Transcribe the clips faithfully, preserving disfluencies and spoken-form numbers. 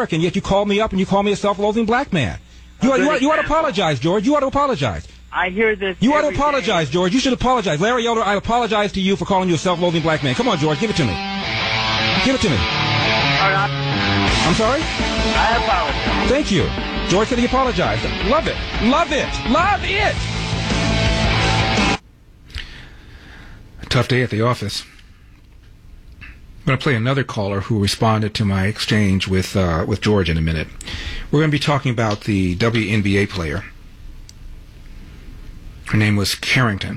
American, yet you call me up and you call me a self-loathing black man. You, ought, you, ought, you ought to apologize, George. You ought to apologize. I hear this. You ought to every apologize, day. George. You should apologize. Larry Elder, I apologize to you for calling you a self-loathing black man. Come on, George, give it to me. Give it to me. All right. I'm sorry? I apologize. Thank you. George said he apologized. Love it. Love it. Love it. A tough day at the office. I'm going to play another caller who responded to my exchange with uh, with George in a minute. We're going to be talking about the W N B A player. Her name was Carrington,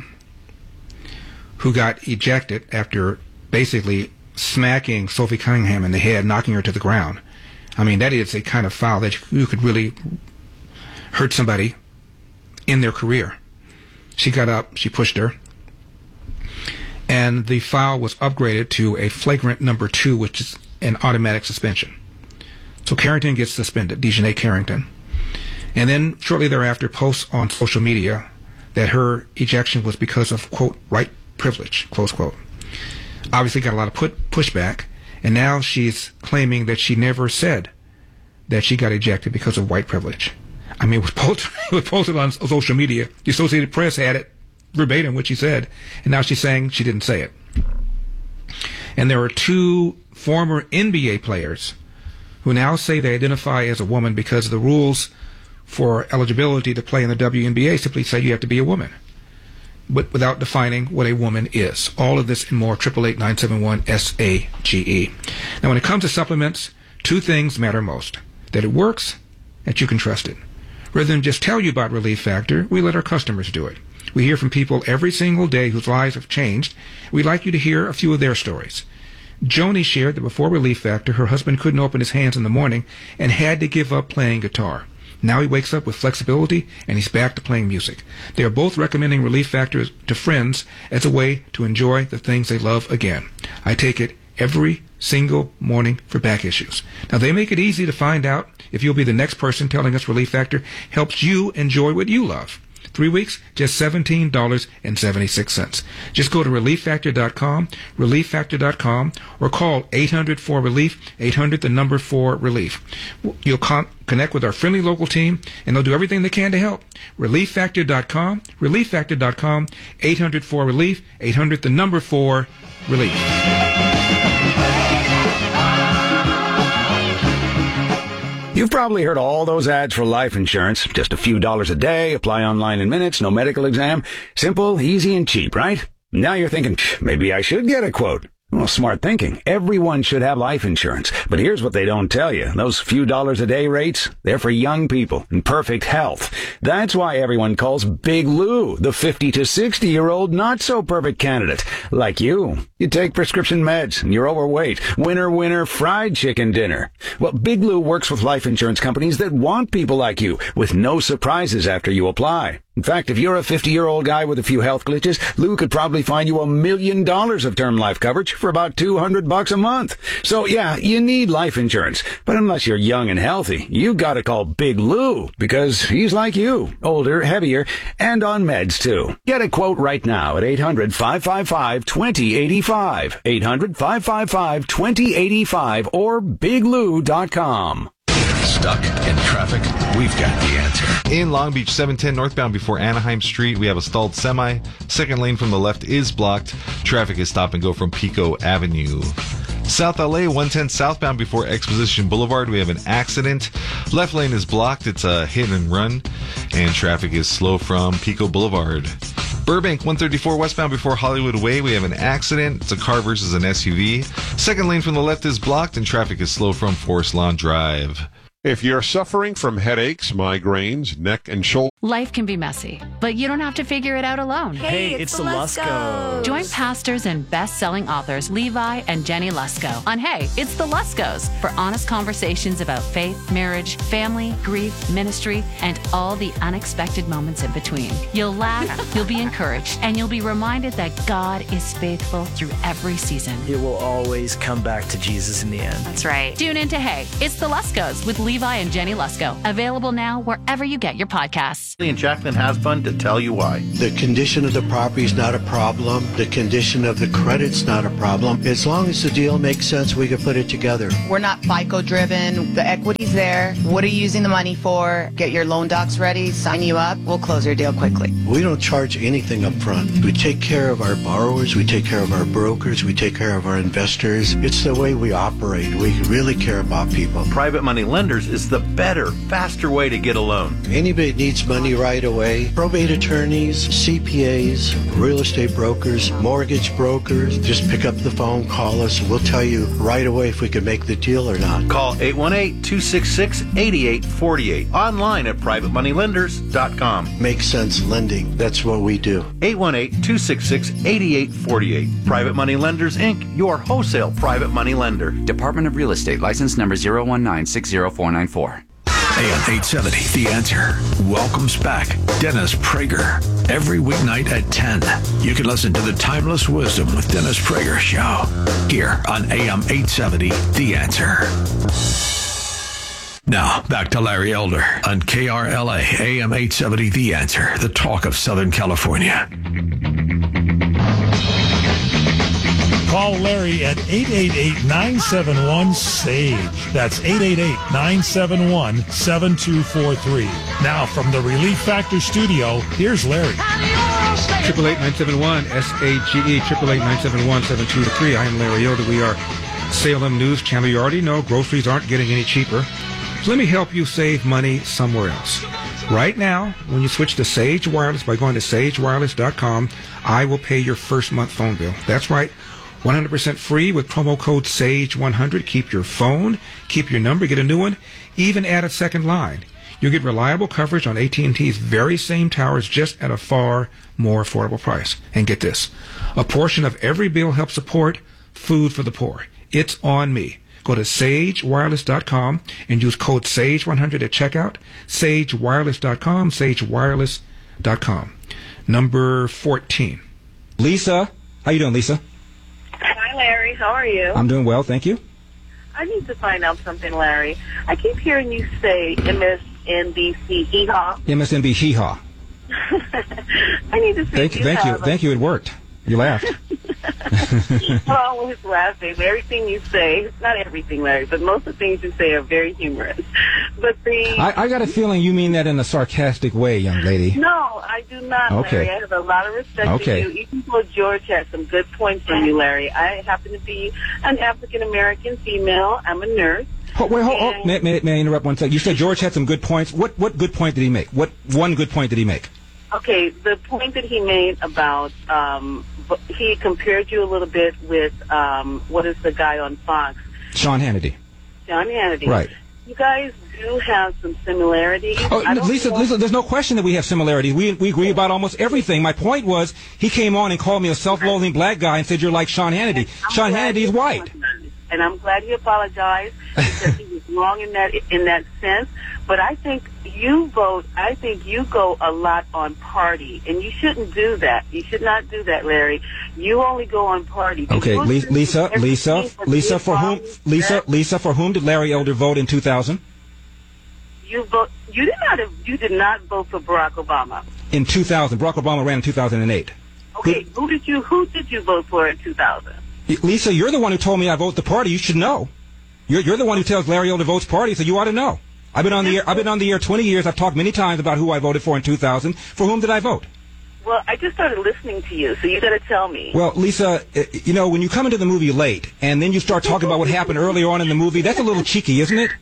who got ejected after basically smacking Sophie Cunningham in the head, knocking her to the ground. I mean, that is a kind of foul that you could really hurt somebody in their career. She got up, she pushed her, and the foul was upgraded to a flagrant number two, which is an automatic suspension. So Carrington gets suspended, Dejanay Carrington. And then shortly thereafter posts on social media that her ejection was because of, quote, white privilege, close quote. Obviously got a lot of put pushback, and now she's claiming that she never said that she got ejected because of white privilege. I mean, it was posted, it was posted on social media. The Associated Press had it verbatim, what she said, and now she's saying she didn't say it. And there are two former N B A players who now say they identify as a woman because the rules for eligibility to play in the W N B A simply say you have to be a woman, but without defining what a woman is. All of this and more, eight eight eight, nine seven one, S A G E. Now, when it comes to supplements, two things matter most: that it works, that you can trust it. Rather than just tell you about Relief Factor, we let our customers do it. We hear from people every single day whose lives have changed. We'd like you to hear a few of their stories. Joni shared that before Relief Factor, her husband couldn't open his hands in the morning and had to give up playing guitar. Now he wakes up with flexibility and he's back to playing music. They are both recommending Relief Factor to friends as a way to enjoy the things they love again. I take it every single morning for back issues. Now, they make it easy to find out if you'll be the next person telling us Relief Factor helps you enjoy what you love. Three weeks, just seventeen dollars and seventy-six cents. Just go to relief factor dot com, relief factor dot com, or call eight hundred four relief, eight hundred the number four relief. You'll con- connect with our friendly local team, and they'll do everything they can to help. relief factor dot com, relief factor dot com, eight hundred four relief, eight hundred the number four relief. You've probably heard all those ads for life insurance. Just a few dollars a day, apply online in minutes, no medical exam. Simple, easy, and cheap, right? Now you're thinking, maybe I should get a quote. Well, smart thinking. Everyone should have life insurance. But here's what they don't tell you. Those few dollars a day rates, they're for young people in perfect health. That's why everyone calls Big Lou the fifty to sixty year old not so perfect candidate. Like you. You take prescription meds and you're overweight. Winner, winner, fried chicken dinner. Well, Big Lou works with life insurance companies that want people like you with no surprises after you apply. In fact, if you're a fifty-year-old guy with a few health glitches, Lou could probably find you a million dollars of term life coverage for about two hundred bucks a month. So yeah, you need life insurance. But unless you're young and healthy, you gotta call Big Lou because he's like you, older, heavier, and on meds too. Get a quote right now at eight hundred, five five five, two zero eight five, eight hundred, five five five, two zero eight five, or big lou dot com. Stuck in traffic? We've got the answer. In Long Beach, seven ten northbound before Anaheim Street, we have a stalled semi. Second lane from the left is blocked. Traffic is stop and go from Pico Avenue. South L A, one ten southbound before Exposition Boulevard, we have an accident. Left lane is blocked. It's a hit and run. And traffic is slow from Pico Boulevard. Burbank, one thirty-four westbound before Hollywood Way, we have an accident. It's a car versus an S U V. Second lane from the left is blocked and traffic is slow from Forest Lawn Drive. If you're suffering from headaches, migraines, neck and shoulder... Life can be messy, but you don't have to figure it out alone. Hey, it's, it's the Luskos. Join pastors and best-selling authors Levi and Jenny Lusko on Hey, It's the Luskos for honest conversations about faith, marriage, family, grief, ministry, and all the unexpected moments in between. You'll laugh, you'll be encouraged, and you'll be reminded that God is faithful through every season. It will always come back to Jesus in the end. That's right. Tune into Hey, It's the Luskos with Levi Levi and Jenny Lusko. Available now wherever you get your podcasts. And Jacqueline has fun to tell you why. The condition of the property is not a problem. The condition of the credit's not a problem. As long as the deal makes sense, we can put it together. We're not FICO driven. The equity's there. What are you using the money for? Get your loan docs ready, sign you up. We'll close your deal quickly. We don't charge anything up front. We take care of our borrowers. We take care of our brokers. We take care of our investors. It's the way we operate. We really care about people. Private Money Lenders is the better, faster way to get a loan. Anybody that needs money right away, probate attorneys, C P As, real estate brokers, mortgage brokers, just pick up the phone, call us, and we'll tell you right away if we can make the deal or not. Call eight one eight, two six six, eight eight four eight. Online at private money lenders dot com. Make sense lending. That's what we do. eight one eight, two six six, eight eight four eight. Private Money Lenders, Incorporated, your wholesale private money lender. Department of Real Estate, license number zero one nine six zero four nine four. A M eight seventy, The Answer, welcomes back Dennis Prager. Every weeknight at ten, you can listen to the Timeless Wisdom with Dennis Prager show here on A M eight seventy, The Answer. Now, back to Larry Elder on K R L A, A M eight seventy, The Answer, the talk of Southern California. Call Larry at eight eight eight, nine seven one, S A G E. That's eight eight eight, nine seven one, seven two four three. Now, from the Relief Factor studio, here's Larry. Triple eight nine seven one S A G E, triple eight nine seven one seven two three. I am Larry Elder. We are Salem News Channel. You already know groceries aren't getting any cheaper. So let me help you save money somewhere else. Right now, when you switch to Sage Wireless by going to sage wireless dot com, I will pay your first month phone bill. That's right. one hundred percent free with promo code sage one hundred. Keep your phone, keep your number, get a new one, even add a second line. You'll get reliable coverage on A T and T's very same towers, just at a far more affordable price. And get this, a portion of every bill helps support food for the poor. It's on me. Go to sage wireless dot com and use code sage one hundred at checkout. sage wireless dot com, sage wireless dot com. Number fourteen. Lisa. How you doing, Lisa? Hi, Larry. How are you? I'm doing well, thank you. I need to find out something, Larry. I keep hearing you say M S N B C hee-haw. M S N B hee-haw. I need to see Thank you, thank you, thank you. It worked. You laughed. I'm always laughing. Everything you say, not everything, Larry, but most of the things you say are very humorous. But the I, I got a feeling you mean that in a sarcastic way, young lady. No, I do not, Okay. Larry. I have a lot of respect Okay. for you. Even though George has some good points for you, Larry. I happen to be an African-American female. I'm a nurse. Oh, wait, hold, oh, may, may, may I interrupt one second? You said George had some good points. What what good point did he make? What one good point did he make? Okay, the point that he made about, um, he compared you a little bit with, um, what is the guy on Fox? Sean Hannity. Sean Hannity. Right. You guys do have some similarities. Oh, I don't Lisa, know- Lisa, there's no question that we have similarities. We we agree about almost everything. My point was, he came on and called me a self-loathing black guy and said you're like Sean Hannity. I'm Sean glad Hannity is you white. apologized. And I'm glad he apologized because he was wrong in that in that sense. But I think you vote. I think you go a lot on party, and you shouldn't do that. You should not do that, Larry. You only go on party. Do Okay, you Li- agree Lisa, with Lisa, everything that Lisa, Leah for whom, Bobby Lisa, said? Lisa, for whom did Larry Elder vote in two thousand? You vote. You did not. Have, you did not vote for Barack Obama. In two thousand, Barack Obama ran in two thousand eight. Okay, who did you? Who did you vote for in two thousand? Lisa, you're the one who told me I vote the party. You should know. You're, you're the one who tells Larry Elder votes party, so you ought to know. I've been on the air. I've been on the air twenty years. I've talked many times about who I voted for in two thousand. For whom did I vote? Well, I just started listening to you, so you got to tell me. Well, Lisa, uh, you know, when you come into the movie late and then you start talking about what happened earlier on in the movie, that's a little cheeky, isn't it?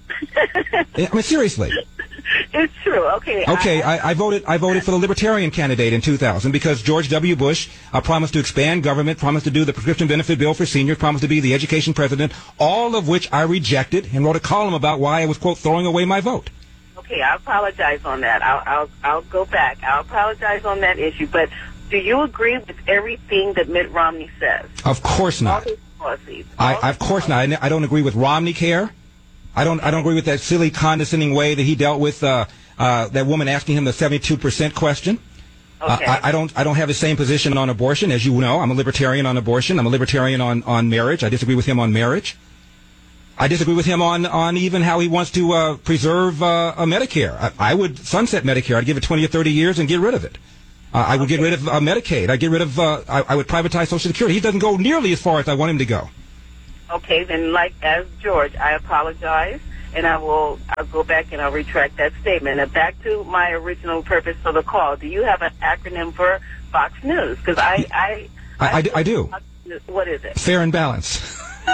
I mean, seriously. It's true. Okay. Okay, I, I voted. I voted for the Libertarian candidate in two thousand because George W. Bush uh, promised to expand government, promised to do the prescription benefit bill for seniors, promised to be the education president. All of which I rejected and wrote a column about why I was quote throwing away my vote. Okay, I apologize on that. I'll, I'll, I'll go back. I'll apologize on that issue. But do you agree with everything that Mitt Romney says? Of course not. All his policies. I, I of course not. I, I don't agree with Romney Care. I don't. I don't agree with that silly, condescending way that he dealt with uh, uh, that woman asking him the seventy-two percent question. Okay. Uh, I, I don't. I don't have the same position on abortion, as you know. I'm a libertarian on abortion. I'm a libertarian on, on marriage. I disagree with him on marriage. I disagree with him on, on even how he wants to uh, preserve uh, a Medicare. I, I would sunset Medicare. I'd give it twenty or thirty years and get rid of it. Uh, I would okay. get rid of uh, Medicaid. I'd get rid of. Uh, I, I would privatize Social Security. He doesn't go nearly as far as I want him to go. Okay, then, like as George, I apologize, and I will. I'll go back and I'll retract that statement. Now, back to my original purpose for the call. Do you have an acronym for Fox News? Because I, I, I, I, I do. What is it? Fair and Balanced. you,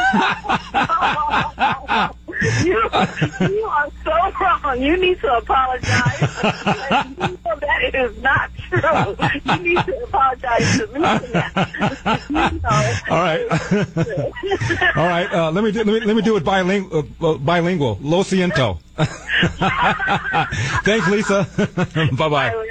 you are so wrong. You need to apologize. You know that is not true. You need to apologize to me for that. You know. All right. All right. Uh, let me do, let me let me do it bilingual. Uh, bilingual. Lo siento. Thanks, Lisa. Bye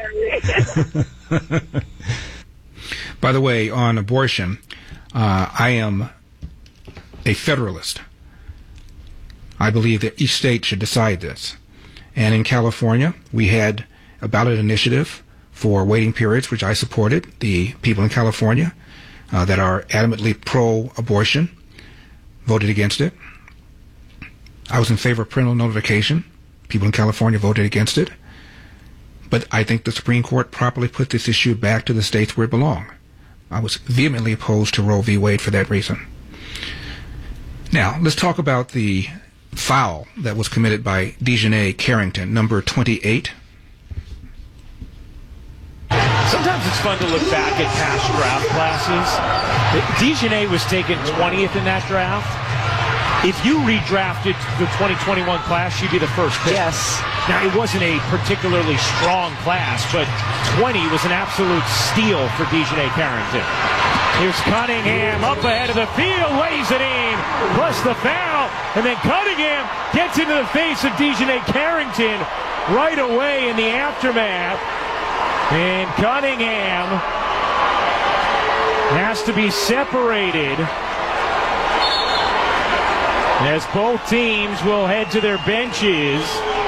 bye. By the way, on abortion, uh, I am a federalist. I believe that each state should decide this. And in California, we had a ballot initiative for waiting periods, which I supported. The people in California uh, that are adamantly pro-abortion voted against it. I was in favor of parental notification. People in California voted against it. But I think the Supreme Court properly put this issue back to the states where it belonged. I was vehemently opposed to Roe v. Wade for that reason. Now, let's talk about the foul that was committed by Dejanay Carrington, number twenty-eight. Sometimes it's fun to look back at past draft classes. Dejanay was taken twentieth in that draft. If you redrafted the twenty twenty-one class, you'd be the first pick. Yes. Now, it wasn't a particularly strong class, but twenty was an absolute steal for Dejanay Carrington. Here's Cunningham up ahead of the field, lays it in, plus the foul, and then Cunningham gets into the face of Dejanay Carrington right away in the aftermath. And Cunningham has to be separated as both teams will head to their benches.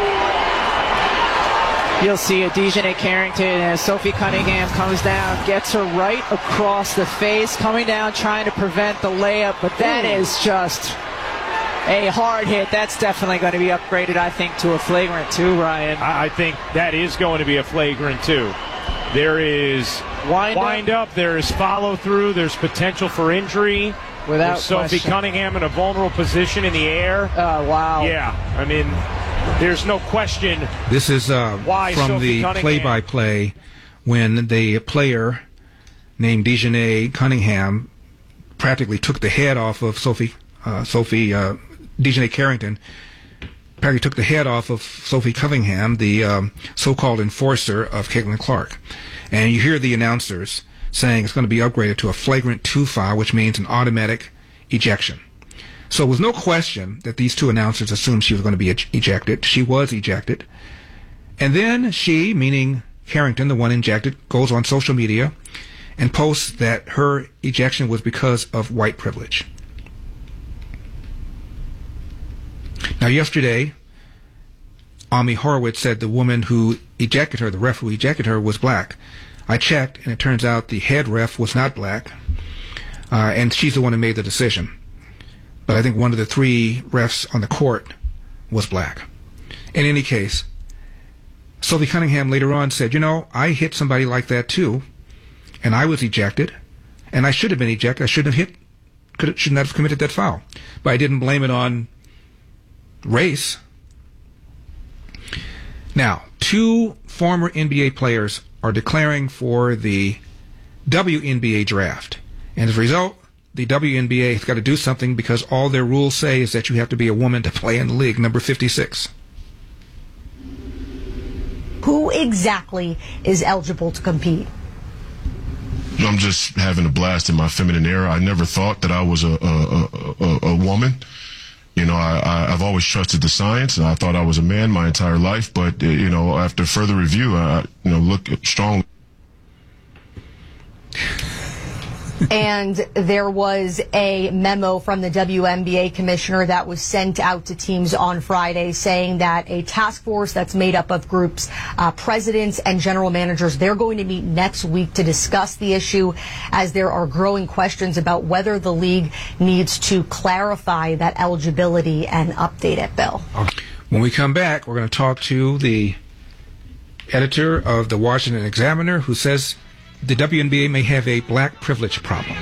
You'll see a Dejanay Carrington as Sophie Cunningham comes down, gets her right across the face, coming down trying to prevent the layup, but that Ooh. is just a hard hit. That's definitely going to be upgraded, I think, to a flagrant two, Ryan. I think that is going to be a flagrant two. There is wind, wind up. up, there is follow through, there's potential for injury. Without Sophie question. Cunningham in a vulnerable position in the air. Oh, wow. Yeah, I mean, there's no question. This is uh, why from Sophie the Cunningham. play-by-play when the player named Dejanay Cunningham practically took the head off of Sophie, uh, Sophie uh, Dejanay Carrington, practically took the head off of Sophie Cunningham, the um, so-called enforcer of Caitlin Clark. And you hear the announcers saying it's going to be upgraded to a flagrant two foul, which means an automatic ejection. So it was no question that these two announcers assumed she was going to be ej- ejected. She was ejected. And then she, meaning Carrington, the one injected, goes on social media and posts that her ejection was because of white privilege. Now, yesterday, Ami Horowitz said the woman who ejected her, the ref who ejected her, was black. I checked, and it turns out the head ref was not black, uh, and she's the one who made the decision. But I think one of the three refs on the court was black. In any case, Sophie Cunningham later on said, you know, I hit somebody like that too, and I was ejected, and I should have been ejected. I shouldn't have hit, could, should not have committed that foul. But I didn't blame it on race. Now, two former N B A players are declaring for the W N B A draft. And as a result, the W N B A has got to do something because all their rules say is that you have to be a woman to play in the league, number fifty-six. Who exactly is eligible to compete? I'm just having a blast in my feminine era. I never thought that I was a, a, a, a woman. You know, I, I, I've always trusted the science, and I thought I was a man my entire life. But, uh, you know, after further review, I, you know, look strong. And there was a memo from the W N B A commissioner that was sent out to teams on Friday saying that a task force that's made up of groups, uh, presidents and general managers, they're going to meet next week to discuss the issue, as there are growing questions about whether the league needs to clarify that eligibility and update it, Bill. When we come back, we're going to talk to the editor of the Washington Examiner, who says the W N B A may have a black privilege problem.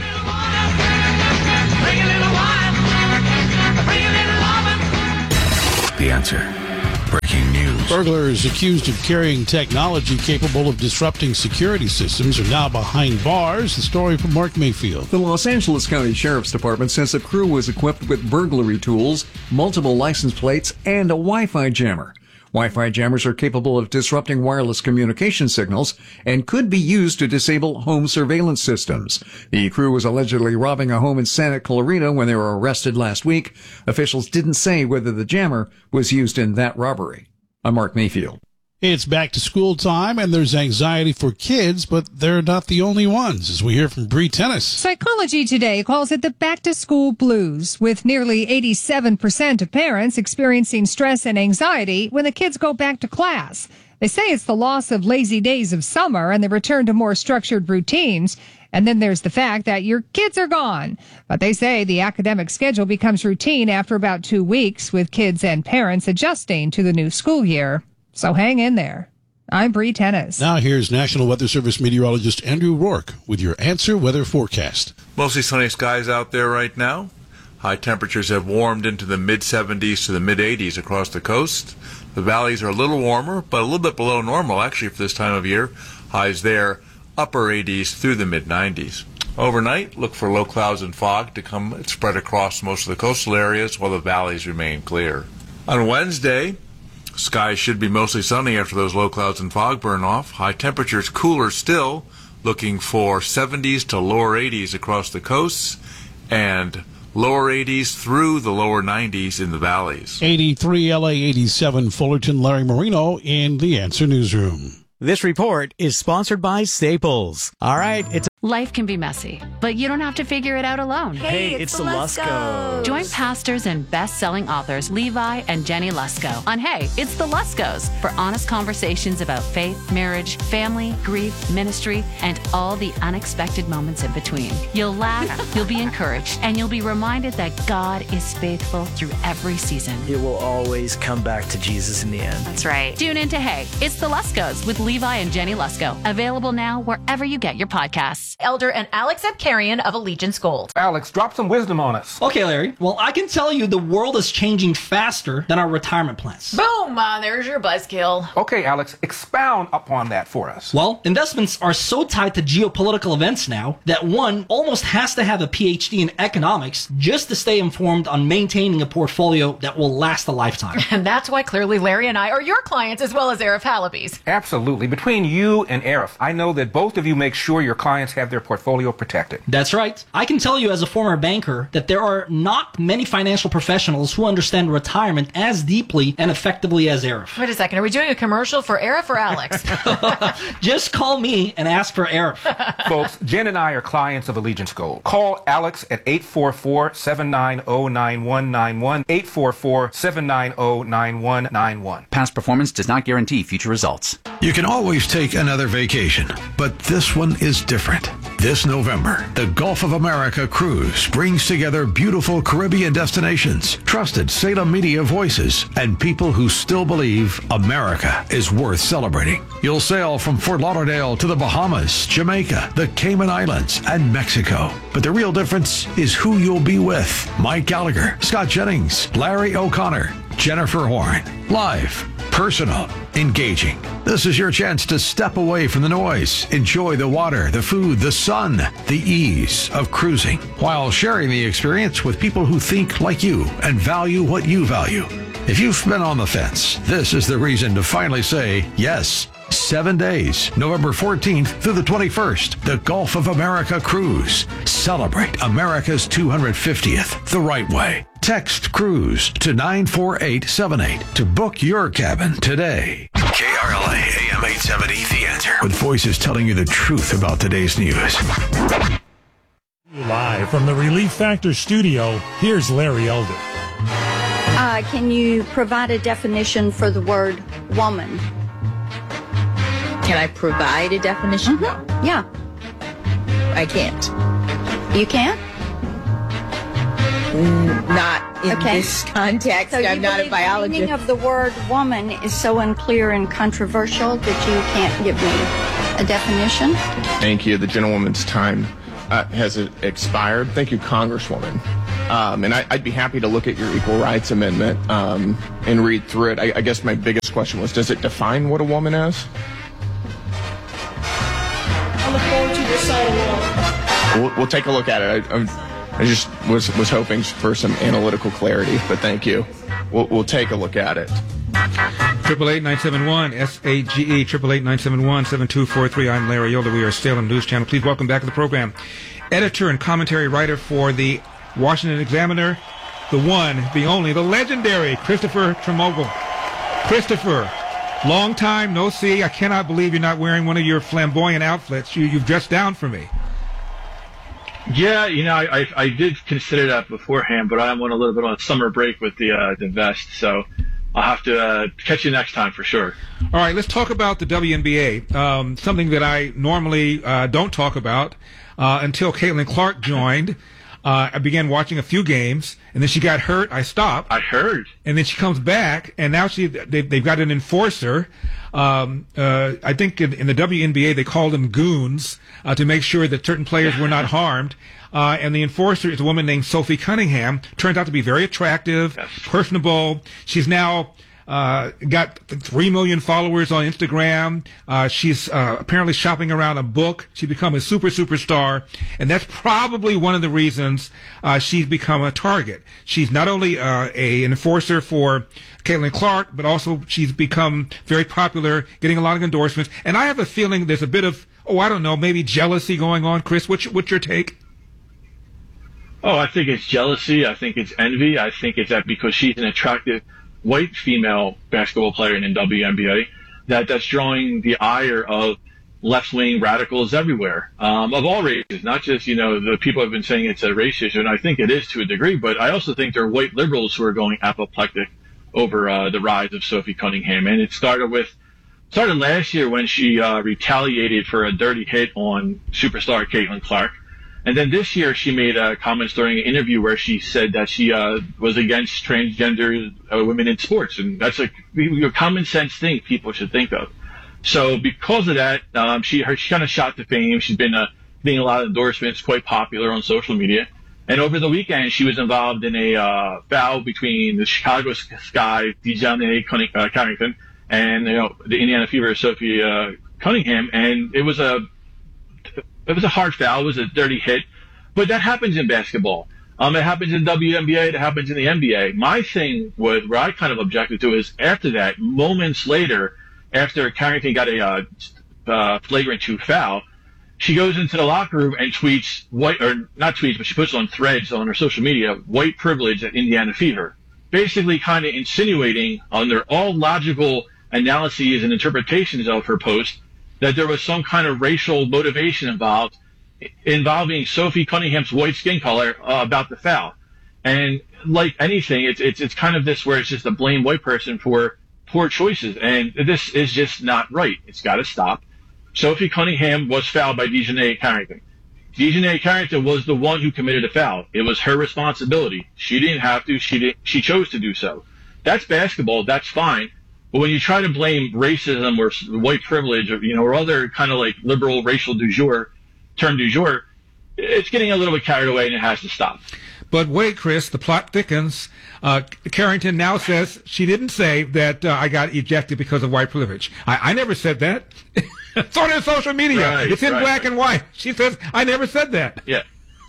The Answer. Breaking news. Burglars accused of carrying technology capable of disrupting security systems are now behind bars. The story from Mark Mayfield. The Los Angeles County Sheriff's Department says the crew was equipped with burglary tools, multiple license plates, and a Wi-Fi jammer. Wi-Fi jammers are capable of disrupting wireless communication signals and could be used to disable home surveillance systems. The crew was allegedly robbing a home in Santa Clarita when they were arrested last week. Officials didn't say whether the jammer was used in that robbery. I'm Mark Mayfield. It's back to school time, and there's anxiety for kids, but they're not the only ones, as we hear from Bree Tennis. Psychology Today calls it the back-to-school blues, with nearly eighty-seven percent of parents experiencing stress and anxiety when the kids go back to class. They say it's the loss of lazy days of summer and the return to more structured routines. And then there's the fact that your kids are gone. But they say the academic schedule becomes routine after about two weeks, with kids and parents adjusting to the new school year. So hang in there. I'm Bree Tennis. Now here's National Weather Service meteorologist Andrew Rourke with your Answer Weather Forecast. Mostly sunny skies out there right now. High temperatures have warmed into the mid seventies to the mid eighties across the coast. The valleys are a little warmer, but a little bit below normal actually for this time of year. Highs there, upper eighties through the mid nineties. Overnight, look for low clouds and fog to come and spread across most of the coastal areas while the valleys remain clear. On Wednesday, skies should be mostly sunny after those low clouds and fog burn off. High temperatures cooler still, looking for seventies to lower eighties across the coasts and lower eighties through the lower nineties in the valleys. eighty-three L A, eighty-seven Fullerton. Larry Marino in the Answer Newsroom. This report is sponsored by Staples. All right, it's Life can be messy, but you don't have to figure it out alone. Hey, it's, it's the Luskos. Join pastors and best-selling authors Levi and Jenny Lusko on Hey, It's the Luskos for honest conversations about faith, marriage, family, grief, ministry, and all the unexpected moments in between. You'll laugh, you'll be encouraged, and you'll be reminded that God is faithful through every season. It will always come back to Jesus in the end. That's right. Tune in to Hey, It's the Luskos with Levi and Jenny Lusko. Available now wherever you get your podcasts. Elder and Alex Abkarian of Allegiance Gold. Alex, drop some wisdom on us. Okay, Larry. Well, I can tell you the world is changing faster than our retirement plans. Boom! Uh, there's your buzzkill. Okay, Alex, expound upon that for us. Well, investments are so tied to geopolitical events now that one almost has to have a P H D in economics just to stay informed on maintaining a portfolio that will last a lifetime. And that's why clearly Larry and I are your clients as well as Arif Halaby's. Absolutely. Between you and Arif, I know that both of you make sure your clients have their portfolio protected. That's right. I can tell you as a former banker that there are not many financial professionals who understand retirement as deeply and effectively as Arif. Wait a second. Are we doing a commercial for Arif or Alex? Just call me and ask for Arif. Folks, Jen and I are clients of Allegiance Gold. Call Alex at eight four four, seven nine zero, nine one nine one, eight four four, seven nine zero, nine one nine one. Past performance does not guarantee future results. You can always take another vacation, but this one is different. This November, the Gulf of America Cruise brings together beautiful Caribbean destinations, trusted Salem media voices, and people who still believe America is worth celebrating. You'll sail from Fort Lauderdale to the Bahamas, Jamaica, the Cayman Islands, and Mexico. But the real difference is who you'll be with. Mike Gallagher, Scott Jennings, Larry O'Connor, Jennifer Horn. Live, personal, engaging. This is your chance to step away from the noise, enjoy the water, the food, the sun, the ease of cruising, while sharing the experience with people who think like you and value what you value. If you've been on the fence, this is the reason to finally say yes. Seven days, November fourteenth through the twenty-first, the Gulf of America Cruise. Celebrate America's two hundred fiftieth the right way. Text CRUISE to nine four eight seven eight to book your cabin today. K R L A A M eight seventy, The Answer. With voices telling you the truth about today's news. Live from the Relief Factor studio, here's Larry Elder. Uh, can you provide a definition for the word woman? Can I provide a definition? Mm-hmm. Yeah. I can't. You can't? Mm, not in Okay. this context. So I'm you not a believe biologist. The meaning of the word woman is so unclear and controversial that you can't give me a definition? Thank you. The gentlewoman's time uh, has uh, expired. Thank you, Congresswoman. Um, and I, I'd be happy to look at your Equal Rights Amendment um, and read through it. I, I guess my biggest question was, does it define what a woman is? I look forward to recital. We'll, we'll take a look at it. I, I'm, I just was was hoping for some analytical clarity, but thank you. We'll, we'll take a look at it. Triple eight nine seven one S A G E triple eight nine seven one seven two four three. I'm Larry Elder. We are Salem News Channel. Please welcome back to the program, editor and commentary writer for the Washington Examiner, the one, the only, the legendary Christopher Tremogel. Christopher, long time no see. I cannot believe you're not wearing one of your flamboyant outfits. You you've dressed down for me. Yeah, you know, I, I I did consider that beforehand, but I went a little bit on a summer break with the uh, the vest, so I'll have to uh, catch you next time for sure. All right, let's talk about the W N B A, um, something that I normally uh, don't talk about uh, until Caitlin Clark joined. Uh, I began watching a few games, and then she got hurt. I stopped. I heard. And then she comes back, and now she they, they've got an enforcer. Um, uh, I think in, in the W N B A they call them goons uh, to make sure that certain players were not harmed. Uh, and the enforcer is a woman named Sophie Cunningham. Turns out to be very attractive, yes. personable. She's now uh, got three million followers on Instagram. Uh, she's uh, apparently shopping around a book. She's become a super superstar, and that's probably one of the reasons uh, she's become a target. She's not only uh, a an enforcer for Caitlin Clark, but also she's become very popular, getting a lot of endorsements. And I have a feeling there's a bit of, oh, I don't know, maybe jealousy going on. Chris, what's your, what's your take? Oh, I think it's jealousy. I think it's envy. I think it's that because she's an attractive white female basketball player in the W N B A, that that's drawing the ire of left-wing radicals everywhere, um, of all races, not just, you know, the people have been saying it's a race issue, and I think it is to a degree, but I also think there are white liberals who are going apoplectic over uh, the rise of Sophie Cunningham. And it started with, started last year when she uh, retaliated for a dirty hit on superstar Caitlin Clark. And then this year, she made uh, comments during an interview where she said that she uh, was against transgender uh, women in sports, and that's a, a common sense thing people should think of. So because of that, um, she her, she kind of shot to fame. She's been uh, getting a lot of endorsements, quite popular on social media. And over the weekend, she was involved in a uh, foul between the Chicago Sky, DeJounte Cunning, uh, Carrington, and you know the Indiana Fever, Sophie uh, Cunningham, and it was a It was a hard foul. It was a dirty hit. But that happens in basketball. Um, it happens in W N B A. It happens in the N B A. My thing, was, where I kind of objected to, is after that, moments later, after Carrington got a uh, uh, flagrant two foul, she goes into the locker room and tweets, white or not tweets, but she puts on threads on her social media, white privilege at Indiana Fever. Basically kind of insinuating, under all logical analyses and interpretations of her post, that there was some kind of racial motivation involved, involving Sophie Cunningham's white skin color uh, about the foul. And like anything, it's, it's it's kind of this where it's just a blame white person for poor choices. And this is just not right. It's got to stop. Sophie Cunningham was fouled by DeJounte Carrington. DeJounte Carrington was the one who committed a foul. It was her responsibility. She didn't have to. She didn't, she chose to do so. That's basketball. That's fine. But when you try to blame racism or white privilege, or, you know, or other kind of like liberal racial du jour, term du jour, it's getting a little bit carried away, and it has to stop. But wait, Chris, the plot thickens. Uh, Carrington now says she didn't say that uh, I got ejected because of white privilege. I, I never said that. It's on her social media. Right, it's in right. black and white. She says, I never said that. Yeah.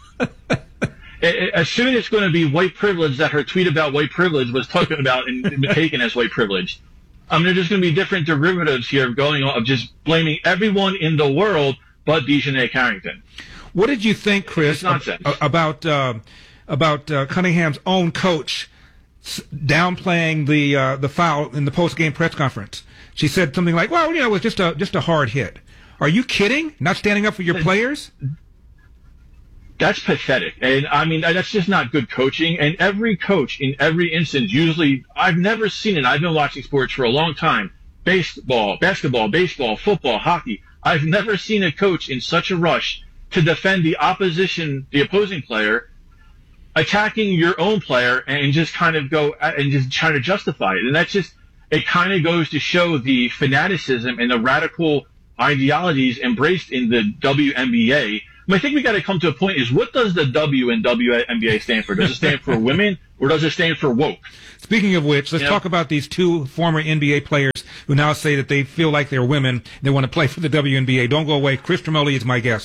As soon as it's going to be white privilege that her tweet about white privilege was talking about and taken as white privilege. I mean, there's just going to be different derivatives here going on of just blaming everyone in the world but DeJounte Carrington. What did you think, Chris, ab- about uh, about uh, Cunningham's own coach downplaying the uh, the foul in the post game press conference? She said something like, "Well, you know, it was just a just a hard hit." Are you kidding? Not standing up for your players? That's pathetic. And I mean, that's just not good coaching. And every coach in every instance, usually, I've never seen it. I've been watching sports for a long time. Baseball, basketball, baseball, football, hockey. I've never seen a coach in such a rush to defend the opposition, the opposing player, attacking your own player and just kind of go and just try to justify it. And that's just, it kind of goes to show the fanaticism and the radical ideologies embraced in the W N B A. I think we got to come to a point is, what does the W in W N B A stand for? Does it stand for women or does it stand for woke? Speaking of which, let's you talk know? about these two former N B A players who now say that they feel like they're women. They want to play for the W N B A. Don't go away. Chris Tremoli is my guest.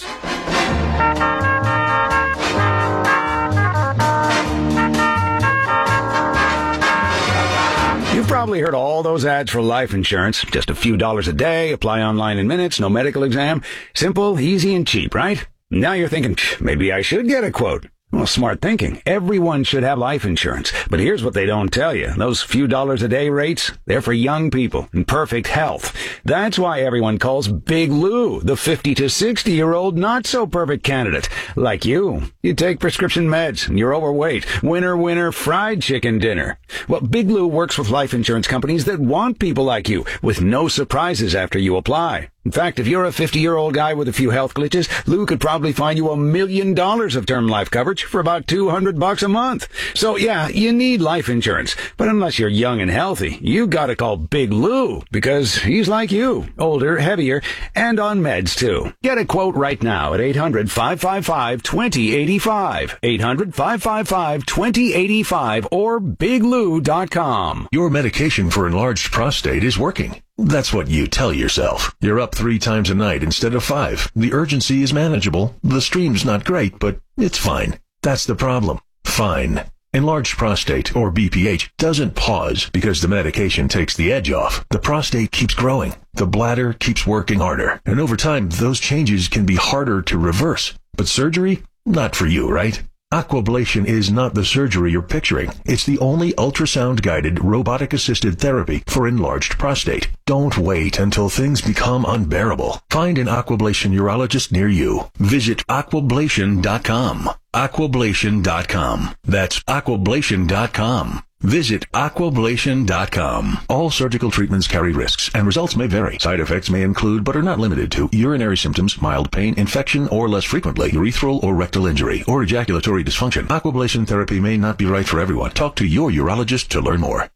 You've probably heard all those ads for life insurance. Just a few dollars a day, apply online in minutes, no medical exam. Simple, easy, and cheap, right? Now you're thinking, maybe I should get a quote. Well, smart thinking. Everyone should have life insurance. But here's what they don't tell you. Those few dollars a day rates, they're for young people in perfect health. That's why everyone calls Big Lou the fifty to sixty year old not so perfect candidate. Like you. You take prescription meds and you're overweight. Winner, winner, fried chicken dinner. Well, Big Lou works with life insurance companies that want people like you with no surprises after you apply. In fact, if you're a fifty-year-old guy with a few health glitches, Lou could probably find you a million dollars of term life coverage for about two hundred bucks a month. So yeah, you need life insurance. But unless you're young and healthy, you gotta call Big Lou because he's like you, older, heavier, and on meds too. Get a quote right now at eight hundred, five five five, two zero eight five, eight hundred, five five five, two zero eight five or big lou dot com. Your medication for enlarged prostate is working. That's what you tell yourself. You're up three times a night instead of five. The urgency is manageable. The stream's not great, but it's fine. That's the problem. Fine. Enlarged prostate, or B P H, doesn't pause because the medication takes the edge off. The prostate keeps growing. The bladder keeps working harder. And over time, those changes can be harder to reverse. But surgery? Not for you, right? Aquablation is not the surgery you're picturing. It's the only ultrasound-guided, robotic-assisted therapy for enlarged prostate. Don't wait until things become unbearable. Find an Aquablation urologist near you. Visit aquablation dot com. aquablation dot com. That's aquablation dot com. Visit aquablation dot com. All surgical treatments carry risks, and results may vary. Side effects may include, but are not limited to, urinary symptoms, mild pain, infection, or less frequently, urethral or rectal injury, or ejaculatory dysfunction. Aquablation therapy may not be right for everyone. Talk to your urologist to learn more.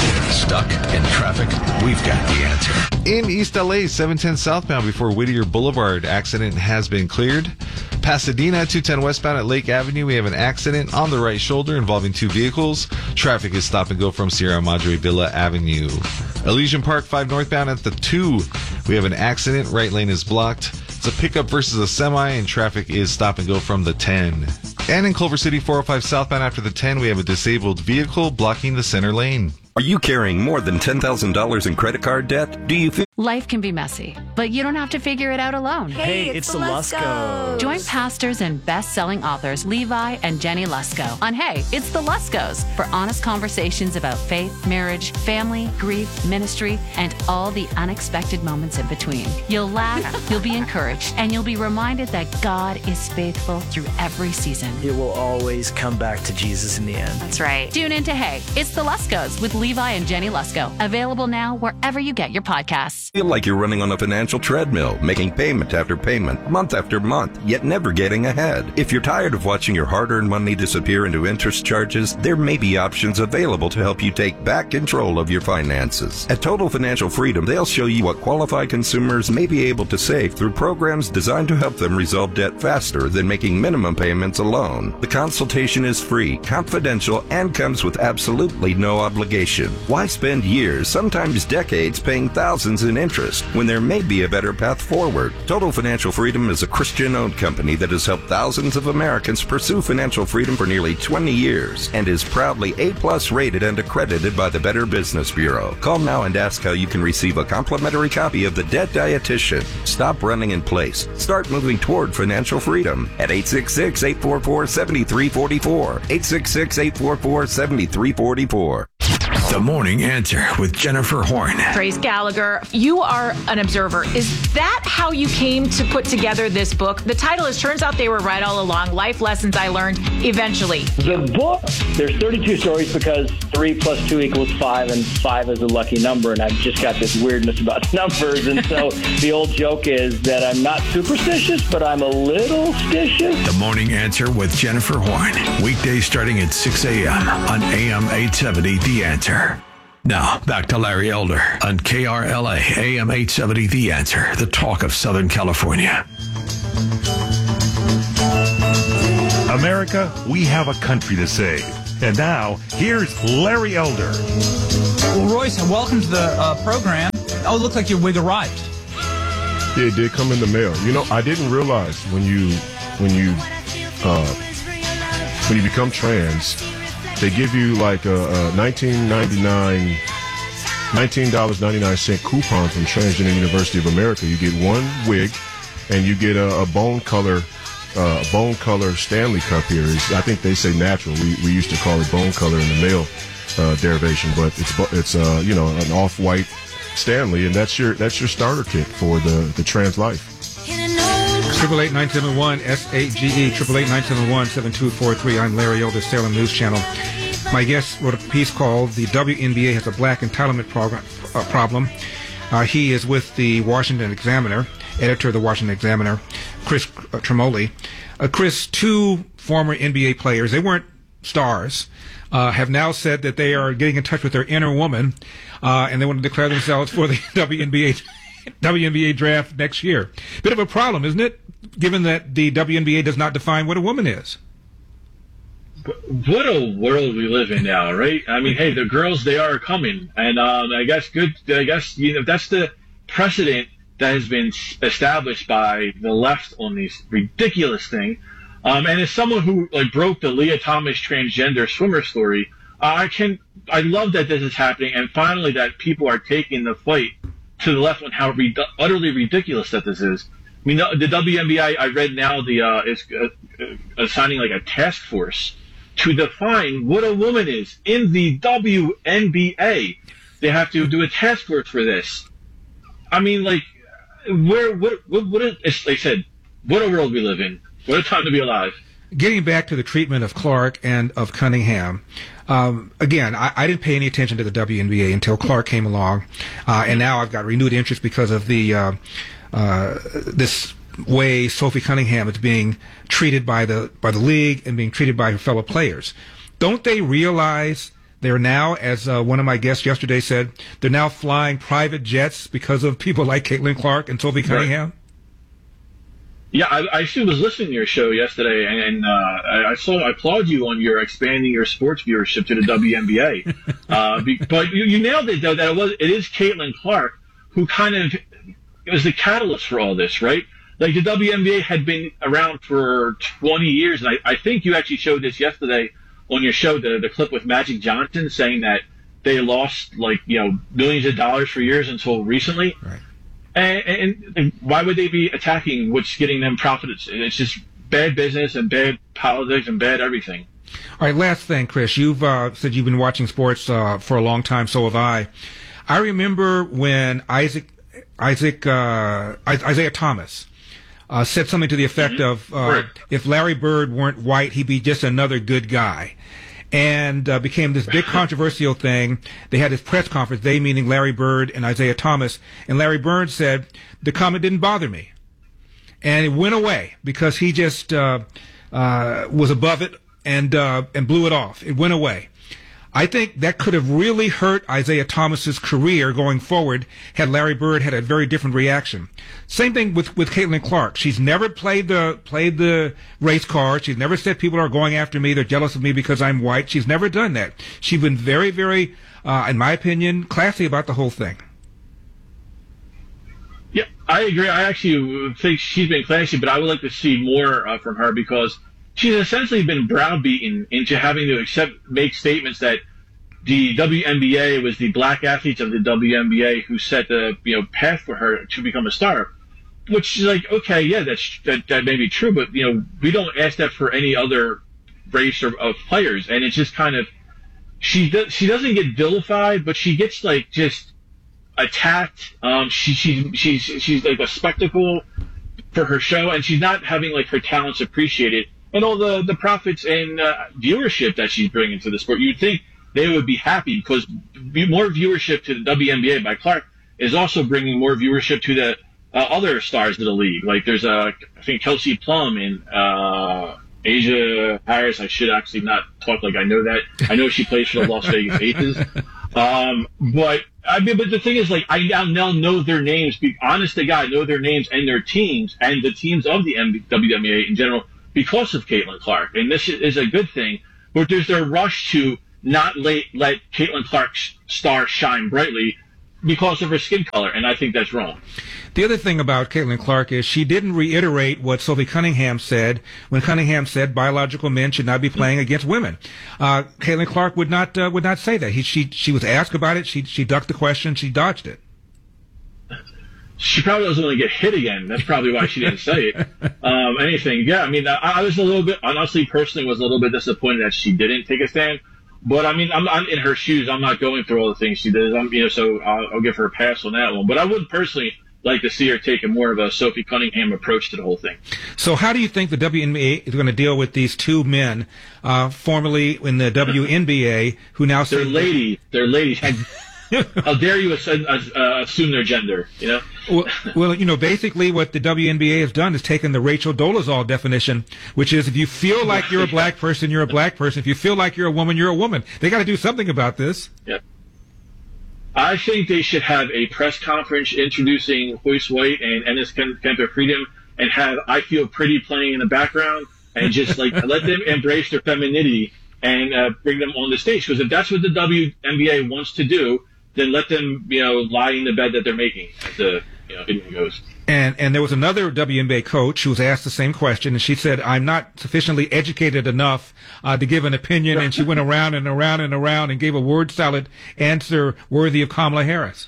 Stuck in traffic? We've got the answer. In East L A, seven ten southbound before Whittier Boulevard, accident has been cleared. Pasadena, two ten westbound at Lake Avenue, we have an accident on the right shoulder involving two vehicles. Traffic is stop and go from Sierra Madre Villa Avenue. Elysian Park, five northbound at the two, we have an accident. Right lane is blocked. It's a pickup versus a semi, and traffic is stop and go from the ten. And in Culver City, four oh five southbound after the ten, we have a disabled vehicle blocking the center lane. Are you carrying more than ten thousand dollars in credit card debt? Do you feel... Life can be messy, but you don't have to figure it out alone. Hey, it's, it's the Luskos. Join pastors and best-selling authors Levi and Jenny Lusko on Hey, It's the Luskos for honest conversations about faith, marriage, family, grief, ministry, and all the unexpected moments in between. You'll laugh, you'll be encouraged, and you'll be reminded that God is faithful through every season. It will always come back to Jesus in the end. That's right. Tune in to Hey, It's the Luskos with Levi and Jenny Lusko. Available now wherever you get your podcasts. Feel like you're running on a financial treadmill, making payment after payment, month after month, yet never getting ahead. If you're tired of watching your hard-earned money disappear into interest charges, there may be options available to help you take back control of your finances. At Total Financial Freedom, they'll show you what qualified consumers may be able to save through programs designed to help them resolve debt faster than making minimum payments alone. The consultation is free, confidential, and comes with absolutely no obligation. Why spend years, sometimes decades, paying thousands in interest when there may be a better path forward? Total Financial Freedom is a Christian-owned company that has helped thousands of Americans pursue financial freedom for nearly twenty years and is proudly A-plus rated and accredited by the Better Business Bureau. Call now and ask how you can receive a complimentary copy of The Debt Dietitian. Stop running in place. Start moving toward financial freedom at eight six six, eight four four, seven three four four, eight six six, eight four four, seven three four four. The Morning Answer with Jennifer Horn. Trace Gallagher, you are an observer. Is that how you came to put together this book? The title is Turns Out They Were Right All Along, Life Lessons I Learned Eventually. The book, there's thirty-two stories because three plus two equals five, and five is a lucky number, and I've just got this weirdness about numbers, and so the old joke is that I'm not superstitious, but I'm a little stitious. The Morning Answer with Jennifer Horn. Weekdays starting at six a.m. on A M eight seventy, The Answer. Now, back to Larry Elder on K R L A, A M eight seventy, The Answer, the talk of Southern California. America, we have a country to save. And now, here's Larry Elder. Well, Royce, welcome to the uh, program. Oh, it looks like your wig arrived. Yeah, it did come in the mail. You know, I didn't realize when you when you uh, when you become trans, they give you like a, a nineteen ninety-nine, nineteen dollars and ninety-nine cents coupon from Transgender University of America. You get one wig, and you get a, a bone color, uh, bone color Stanley Cup here. It's, I think they say natural. We we used to call it bone color in the male uh, derivation, but it's it's uh, you know, an off-white Stanley, and that's your that's your starter kit for the the trans life. Triple eight nine seven one S A G E, triple eight nine seven one seven two four three. I'm Larry Elder, Salem News Channel. My guest wrote a piece called "The W N B A Has a Black Entitlement Program, uh, Problem." Uh, he is with the Washington Examiner, editor of the Washington Examiner, Chris uh, Tremoli. Uh, Chris, two former N B A players, they weren't stars, uh, have now said that they are getting in touch with their inner woman, uh, and they want to declare themselves for the W N B A W N B A draft next year. Bit of a problem, isn't it? Given that the W N B A does not define what a woman is. What a world we live in now, right? I mean, hey, the girls, they are coming. And um, I guess good, I guess, you know, that's the precedent that has been established by the left on this ridiculous thing. Um, and as someone who, like, broke the Leah Thomas transgender swimmer story, uh, I can, I love that this is happening, and finally that people are taking the fight to the left on how re- utterly ridiculous that this is. I mean, the, the W N B A, I read now, the uh, is uh, uh, assigning like a task force to define what a woman is in the W N B A. They have to do a task force for this. I mean, like, where, what, what, what is, as they said, what a world we live in. What a time to be alive. Getting back to the treatment of Clark and of Cunningham, um, again, I, I didn't pay any attention to the W N B A until Clark came along, uh, and now I've got renewed interest because of the uh, uh, this way Sophie Cunningham is being treated by the by the league and being treated by her fellow players. Don't they realize they're now, as uh, one of my guests yesterday said, they're now flying private jets because of people like Caitlin Clark and Sophie Cunningham? Right. Yeah, I, I actually was listening to your show yesterday, and, and uh, I, I saw I applaud you on your expanding your sports viewership to the W N B A. uh, be, but you, you nailed it, though, that it was it is Caitlin Clark who kind of it was the catalyst for all this, right? Like, the W N B A had been around for twenty years, and I, I think you actually showed this yesterday on your show, the, the clip with Magic Johnson saying that they lost, like, you know, millions of dollars for years until recently. Right. And, and, and why would they be attacking what's getting them profits? It's just bad business and bad politics and bad everything. All right, last thing, Chris. You've uh, said you've been watching sports uh, for a long time. So have I. I remember when Isaac, Isaac, uh, Isaiah Thomas uh, said something to the effect mm-hmm. of, uh, right. if Larry Bird weren't white, he'd be just another good guy. And uh, became this big controversial thing. They had this press conference, they meaning Larry Bird and Isaiah Thomas, and Larry Bird said, the comment didn't bother me. And it went away because he just uh, uh, was above it and uh, and blew it off. It went away. I think that could have really hurt Isaiah Thomas's career going forward had Larry Bird had a very different reaction. Same thing with, with Caitlin Clark. She's never played the played the race card. She's never said people are going after me, they're jealous of me because I'm white. She's never done that. She's been very, very, uh, in my opinion, classy about the whole thing. Yeah, I agree. I actually think she's been classy, but I would like to see more uh, from her because she's essentially been browbeaten into having to accept, make statements that the W N B A was the black athletes of the W N B A who set the you know path for her to become a star. Which is like, okay, yeah, that's that, that may be true, but you know we don't ask that for any other race or, of players, and it's just kind of she does, she doesn't get vilified, but she gets like just attacked. Um, she she she's she's like a spectacle for her show, and she's not having like her talents appreciated, and all the the profits and uh, viewership that she's bringing to the sport. You'd think they would be happy because more viewership to the W N B A by Clark is also bringing more viewership to the uh, other stars of the league. Like there's a I think Kelsey Plum and uh, Asia Harris. I should actually not talk like I know that. I know she plays for the Las Vegas Aces. Um, but I mean, but the thing is, like, I now, now know their names. Be honest to God, know their names and their teams and the teams of the W N B A in general because of Caitlin Clark, and this is a good thing. But there's a rush to not let let Caitlin Clark's star shine brightly because of her skin color, and I think that's wrong. The other thing about Caitlin Clark is she didn't reiterate what Sophie Cunningham said when Cunningham said biological men should not be playing against women. Uh, Caitlin Clark would not uh, would not say that. He, she she was asked about it. She she ducked the question. She dodged it. She probably doesn't want to get hit again. That's probably why she didn't say it. Um, anything. Yeah, I mean, I, I was a little bit, honestly, personally, was a little bit disappointed that she didn't take a stand. But I mean, I'm, I'm in her shoes. I'm not going through all the things she does. I'm, you know, so I'll, I'll give her a pass on that one. But I would personally like to see her take a more of a Sophie Cunningham approach to the whole thing. So how do you think the W N B A is going to deal with these two men, uh, formerly in the W N B A, who now they're ladies? They're ladies. How dare you assume, uh, assume their gender? You know. Well, well, you know, basically what the W N B A has done is taken the Rachel Dolezal definition, which is if you feel like you're a black person, you're a black person. If you feel like you're a woman, you're a woman. They got to do something about this. Yeah. I think they should have a press conference introducing Joyce White and Enes Kanter Freedom and have I Feel Pretty playing in the background and just like let them embrace their femininity and uh, bring them on the stage. Because if that's what the W N B A wants to do, then let them, you know, lie in the bed that they're making, as the you know, it goes. And and there was another W N B A coach who was asked the same question, and she said, "I'm not sufficiently educated enough uh, to give an opinion." And she went around and around and around and gave a word salad answer worthy of Kamala Harris.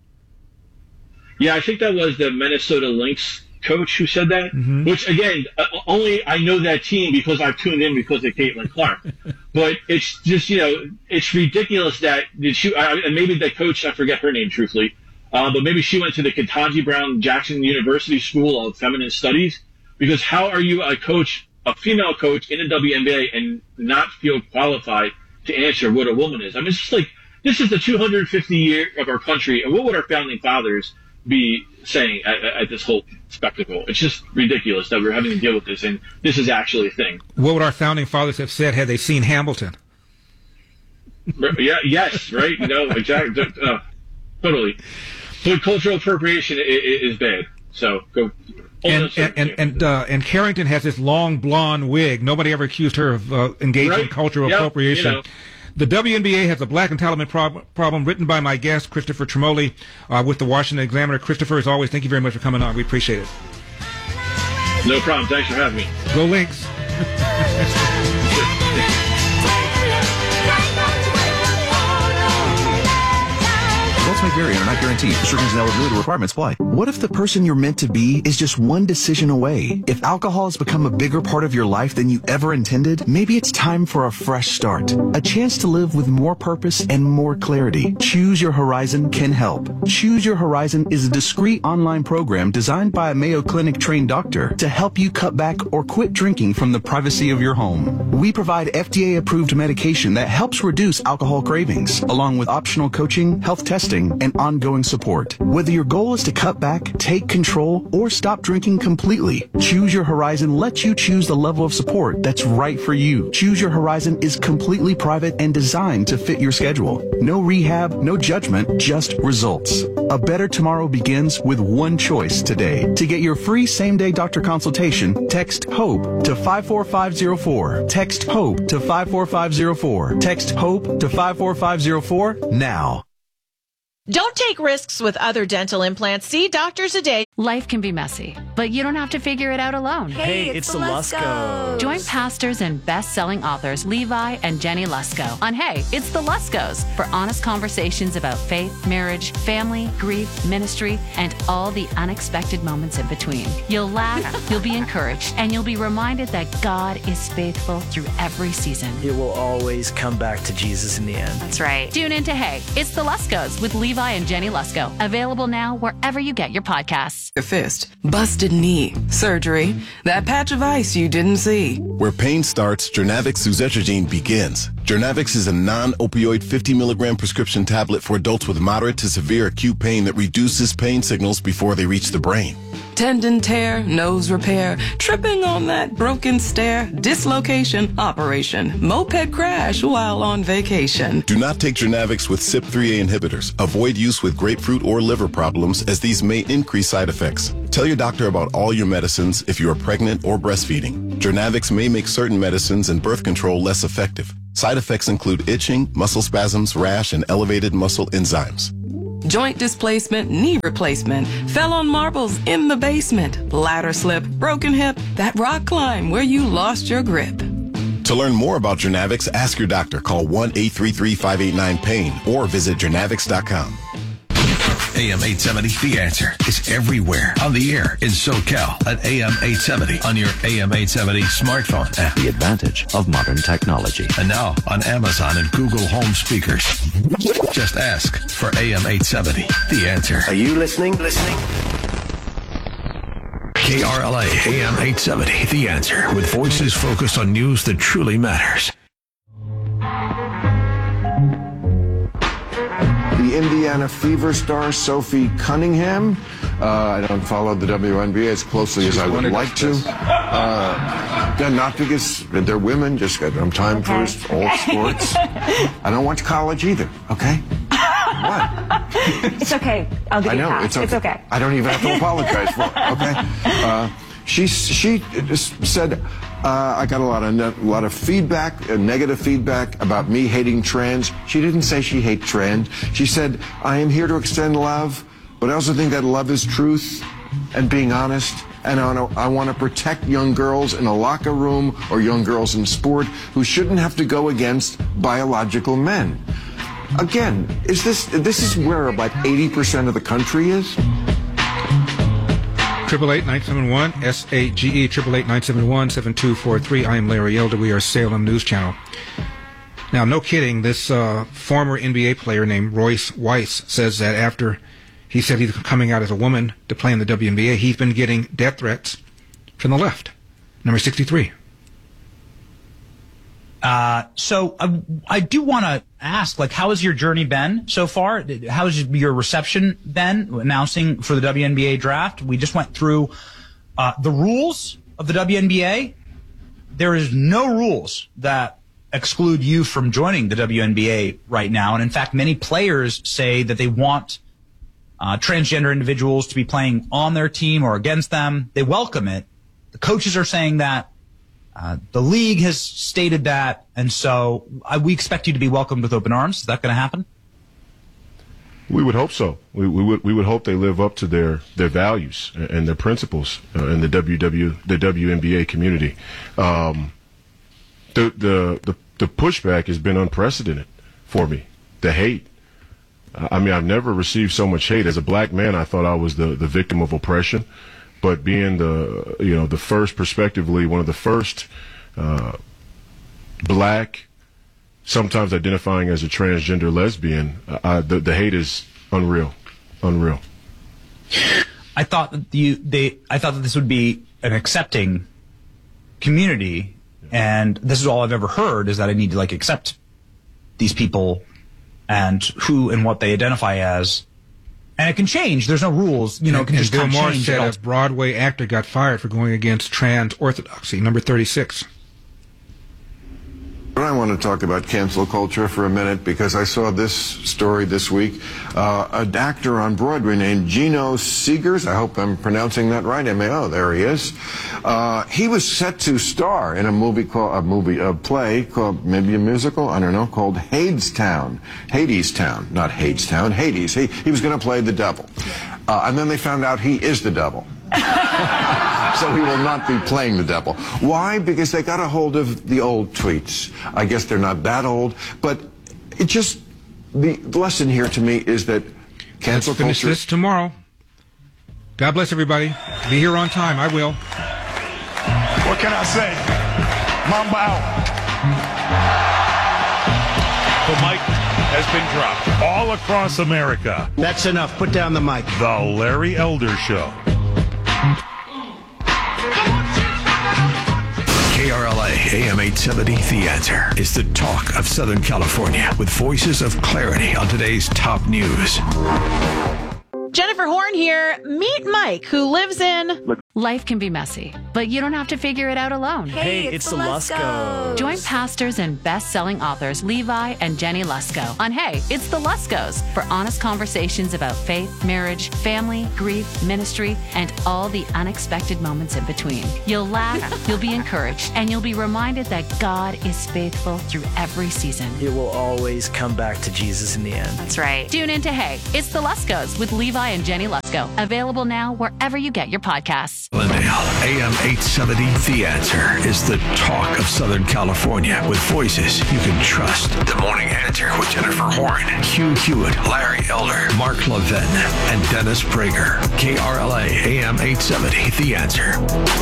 Yeah, I think that was the Minnesota Lynx coach who said that. Mm-hmm. Which again, uh, only I know that team because I've tuned in because of Caitlin Clark. But it's just, you know, it's ridiculous that did she, uh, and maybe the coach, I forget her name truthfully, uh, but maybe she went to the Ketanji Brown Jackson University School of Feminine Studies, because how are you a coach, a female coach in the W N B A and not feel qualified to answer what a woman is? I mean, it's just like, this is the two hundred fifty year of our country, and what would our founding fathers be saying at, at this whole spectacle? It's just ridiculous that we're having to deal with this, and this is actually a thing. What would our founding fathers have said had they seen Hamilton? Yeah, yes, right? No, exactly. Uh, totally. But cultural appropriation is, is bad. So go. And and and and, uh, and Carrington has this long blonde wig. Nobody ever accused her of uh, engaging right? in cultural yep, appropriation. You know. The W N B A has a black entitlement prob- problem, written by my guest, Christopher Tremoli, uh, with the Washington Examiner. Christopher, as always, thank you very much for coming on. We appreciate it. No problem. Thanks for having me. Go Lynx. Results may vary and are not guaranteed. Restrictions and eligibility requirements apply. What if the person you're meant to be is just one decision away? If alcohol has become a bigger part of your life than you ever intended, maybe it's time for a fresh start. A chance to live with more purpose and more clarity. Choose Your Horizon can help. Choose Your Horizon is a discreet online program designed by a Mayo Clinic trained doctor to help you cut back or quit drinking from the privacy of your home. We provide F D A-approved medication that helps reduce alcohol cravings, along with optional coaching, health testing, and ongoing support. Whether your goal is to cut back, take control, or stop drinking completely, Choose Your Horizon lets you choose the level of support that's right for you. Choose Your Horizon is completely private and designed to fit your schedule. No rehab, no judgment, just results. A better tomorrow begins with one choice today. To get your free same-day doctor consultation, text HOPE to five four five zero four. Text HOPE to five four five zero four. Text HOPE to five four five zero four now. Don't take risks with other dental implants. See doctors today. Life can be messy, but you don't have to figure it out alone. Hey, it's, it's the Luskos. Join pastors and best-selling authors Levi and Jenny Lusko on Hey, It's the Luskos for honest conversations about faith, marriage, family, grief, ministry, and all the unexpected moments in between. You'll laugh, you'll be encouraged, and you'll be reminded that God is faithful through every season. It will always come back to Jesus in the end. That's right. Tune in to Hey, It's the Luskos with Levi and Jenny Lusko. Available now wherever you get your podcasts. Your fist, busted knee, surgery, that patch of ice you didn't see. Where pain starts, Jernavix suzetrigine begins. Jernavix is a non-opioid fifty milligram prescription tablet for adults with moderate to severe acute pain that reduces pain signals before they reach the brain. Tendon tear, nose repair, tripping on that broken stair, dislocation, operation, moped crash while on vacation. Do not take Jernavix with C Y P three A inhibitors. Avoid use with grapefruit or liver problems, as these may increase side effects. Tell your doctor about all your medicines if you are pregnant or breastfeeding. Jernavix may make certain medicines and birth control less effective. Side effects include itching, muscle spasms, rash, and elevated muscle enzymes. Joint displacement, knee replacement, fell on marbles in the basement, ladder slip, broken hip, that rock climb where you lost your grip. To learn more about Jernavix, ask your doctor. Call one eight three three, five eight nine, pain or visit jernavix dot com. A M eight seventy, The Answer is everywhere on the air in SoCal at A M eight seventy on your A M eight seventy smartphone app. The advantage of modern technology. And now on Amazon and Google Home speakers. Just ask for A M eight seventy, The Answer. Are you listening? Listening? K R L A A M eight seventy, The Answer, with voices focused on news that truly matters. The Indiana Fever star Sophie Cunningham. Uh, I don't follow the W N B A as closely as I would like to. Uh, yeah, not because they're women, just got no time okay. for all sports. I don't watch college either, okay? What? It's okay. I'll give I you know, a pass. it's okay. It's okay. I don't even have to apologize for it, okay? Uh, she she just said, uh, I got a lot of ne- a lot of feedback, uh, negative feedback about me hating trans. She didn't say she hates trans. She said, I am here to extend love, but I also think that love is truth and being honest. And I want, to, I want to protect young girls in a locker room or young girls in sport who shouldn't have to go against biological men. Again, is this this is where about eighty percent of the country is? Triple eight nine seven one S A G E triple eight nine seven one seven two four three. I am Larry Elder. We are Salem News Channel. Now, no kidding. This uh, former N B A player named Royce Weiss says that after he said he's coming out as a woman to play in the W N B A, he's been getting death threats from the left. Number sixty-three. Uh, so I, I do want to ask, like, how has your journey been so far? How has your reception been announcing for the W N B A draft? We just went through uh, the rules of the W N B A. There is no rules that exclude you from joining the W N B A right now. And in fact, many players say that they want uh, transgender individuals to be playing on their team or against them. They welcome it. The coaches are saying that. Uh, the league has stated that, and so uh, we expect you to be welcomed with open arms. Is that going to happen? We would hope so. We, we would we would hope they live up to their, their values and their principles uh, in the W W the W N B A community. Um, the, the the the pushback has been unprecedented for me. The hate. I mean, I've never received so much hate. As a black man, I thought I was the, the victim of oppression. But being the, you know, the first, prospectively, one of the first uh, black, sometimes identifying as a transgender lesbian, I, the, the hate is unreal, unreal. I thought that you, they, I thought that this would be an accepting community, and this is all I've ever heard is that I need to like accept these people and who and what they identify as. And it can change. There's no rules. You know, it can and just Bill kind of Moore change. said a Broadway actor got fired for going against trans orthodoxy. Number thirty-six. I want to talk about cancel culture for a minute because I saw this story this week. Uh, an actor on Broadway named Gino Seegers, I hope I'm pronouncing that right, M A O, there he is. Uh, he was set to star in a movie called, a movie, a play called, maybe a musical, I don't know, called Hadestown. Hadestown, not Hadestown, Hades. He, he was going to play the devil. Uh, and then they found out he is the devil. So he will not be playing the devil. Why? Because they got a hold of the old tweets. I guess they're not that old, but it just, the lesson here to me is that cancel Let's finish culture... this tomorrow. God bless everybody. Be here on time. I will. What can I say? Mamba out. The mic has been dropped all across America. That's enough. Put down the mic. The Larry Elder Show. K R L A A M eight seventy, The Answer, is the talk of Southern California with voices of clarity on today's top news. Jennifer Horn here. Meet Mike, who lives in... Life can be messy, but you don't have to figure it out alone. Hey, it's, it's the Luskos. Join pastors and best-selling authors Levi and Jenny Lusko on Hey, It's the Luskos for honest conversations about faith, marriage, family, grief, ministry, and all the unexpected moments in between. You'll laugh, you'll be encouraged, and you'll be reminded that God is faithful through every season. It will always come back to Jesus in the end. That's right. Tune in to Hey, It's the Luskos with Levi and Jenny Lusko. Available now wherever you get your podcasts. Glendale, A M eight seventy, The Answer, is the talk of Southern California with voices you can trust. The Morning Answer with Jennifer Horn, Hugh Hewitt, Larry Elder, Mark Levin, and Dennis Prager. K R L A A M eight seventy, The Answer.